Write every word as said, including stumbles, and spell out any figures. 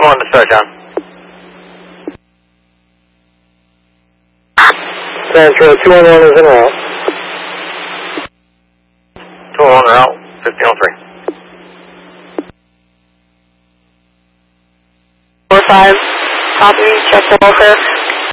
one to start, John. Central, two one one is en route. two one one en route, fifteen oh three. four five, copy, check the welfare.